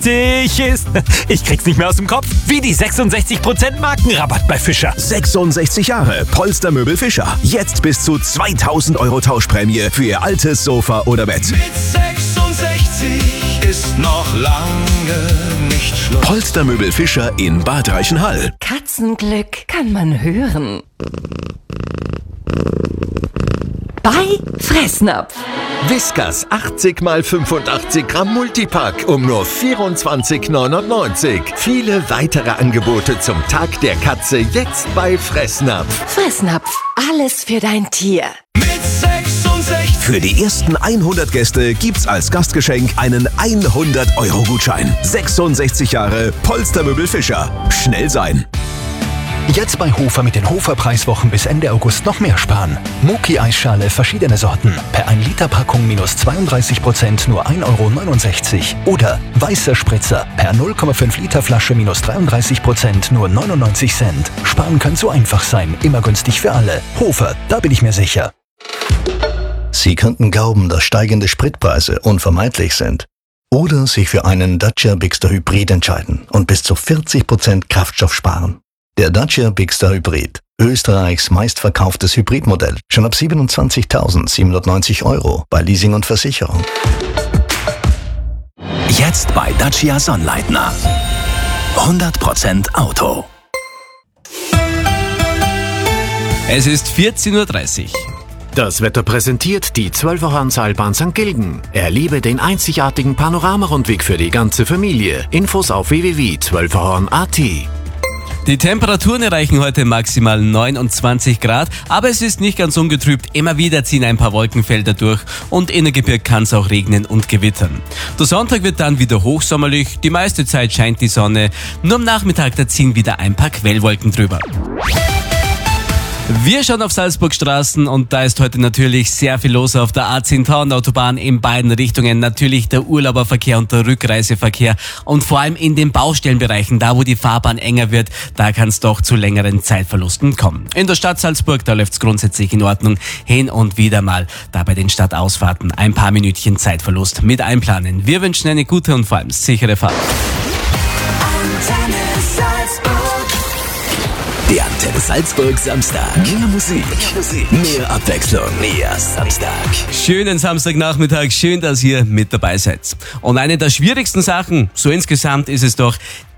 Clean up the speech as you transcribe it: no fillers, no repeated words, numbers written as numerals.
ist. Ich krieg's nicht mehr aus dem Kopf. Wie die 66% Markenrabatt bei Fischer. 66 Jahre Polstermöbel Fischer. Jetzt bis zu 2000 € Tauschprämie für Ihr altes Sofa oder Bett. Mit 66 ist noch lange nicht Schluss. Polstermöbel Fischer in Bad Reichenhall. Katzenglück kann man hören. Bei Fressnapf. Whiskas 80 x 85 Gramm Multipack um nur 24,99 €. Viele weitere Angebote zum Tag der Katze jetzt bei Fressnapf. Fressnapf, alles für dein Tier. Mit 66. Für die ersten 100 Gäste gibt's als Gastgeschenk einen 100-€-Gutschein. 66 Jahre Polstermöbel Fischer. Schnell sein. Jetzt bei Hofer mit den Hofer-Preiswochen bis Ende August noch mehr sparen. Muki-Eisschale verschiedene Sorten. Per 1 Liter Packung minus 32% nur 1,69 €. Oder weißer Spritzer per 0,5 Liter Flasche minus 33% nur 99 Cent. Sparen kann so einfach sein. Immer günstig für alle. Hofer, da bin ich mir sicher. Sie könnten glauben, dass steigende Spritpreise unvermeidlich sind. Oder sich für einen Dacia Bigster Hybrid entscheiden und bis zu 40% Kraftstoff sparen. Der Dacia Bigster Hybrid, Österreichs meistverkauftes Hybridmodell, schon ab 27.790 € bei Leasing und Versicherung. Jetzt bei Dacia Sonnleitner. 100% Auto. Es ist 14:30 Uhr. Das Wetter präsentiert die 12er-Hornseilbahn St. Gilgen. Erlebe den einzigartigen Panoramarundweg für die ganze Familie. Infos auf www.12erhorn.at. Die Temperaturen erreichen heute maximal 29 Grad, aber es ist nicht ganz ungetrübt. Immer wieder ziehen ein paar Wolkenfelder durch und in der Gebirge kann es auch regnen und gewittern. Der Sonntag wird dann wieder hochsommerlich, die meiste Zeit scheint die Sonne, nur am Nachmittag da ziehen wieder ein paar Quellwolken drüber. Wir schauen auf Salzburgstraßen und da ist heute natürlich sehr viel los auf der A10-Autobahn in beiden Richtungen. Natürlich der Urlauberverkehr und der Rückreiseverkehr und vor allem in den Baustellenbereichen, da wo die Fahrbahn enger wird, da kann es doch zu längeren Zeitverlusten kommen. In der Stadt Salzburg, da läuft es grundsätzlich in Ordnung. Hin und wieder mal da bei den Stadtausfahrten ein paar Minütchen Zeitverlust mit einplanen. Wir wünschen eine gute und vor allem sichere Fahrt. Der Antenne Salzburg Samstag. Mehr Musik. Mehr Abwechslung. Mehr Samstag. Schönen Samstagnachmittag, schön, dass ihr mit dabei seid. Und eine der schwierigsten Sachen, so insgesamt, ist es doch,